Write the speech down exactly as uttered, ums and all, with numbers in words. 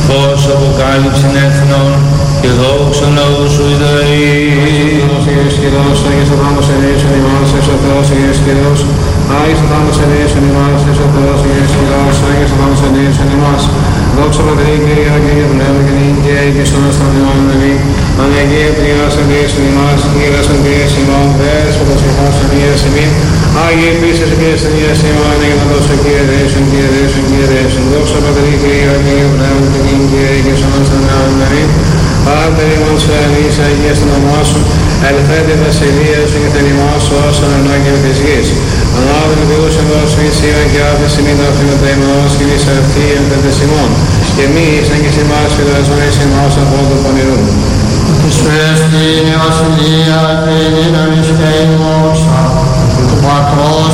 φως αποκάλυψην έθνων και δόξον λαού σου Ισραήλ. Άγιος Κύριος, Άγιος ο θάνατος ελέησον ημάς, Άγιος ο Θεός, Άγιος Κύριος, Άγιος ο θάνατος ελέησον ημάς, Άγιος ο Θεός, Άγιος Κύριος, Άγιος ο θάνατος ελέησον ημάς. Δόξα Πατρί και Υιό και Αγίου Πνεύματος και νυν και αεί και στον αιώνα των αιώνων. Αμήν. Παναγία Τριάς ελέησον ημάς, Κύριος ελέησον ημών, Δέσποτας και Θεός ελέησον ημίν. Άγιε επίσης και ελέησον ημών, Αγιογνατός ο Κύριε ελέησον, Κύριε ελέησον, Κύριε ελέησον. Δόξα Πατρί και Υιό και Αγίου Πνεύματος και νυν και αεί και στον αιώνα των αιώνων. Αμήν. Πάτερ ημών σε αλήθεια, αγίας το όνομά σου, ελθέντε βασιλεία σου και θελημάς σου όσον ανάγκη της γης. Ανάβει Θεούς ενός φυσίων και άφηση μην τα θύματα ημών και μη σε αυτή εντετεσιμών. Και εμείς εν και σημάς φιλαζονείς ημάς από το πονηρού. Της πρέστη η βασιλεία και η δύναμις και η δόξα του Πατρός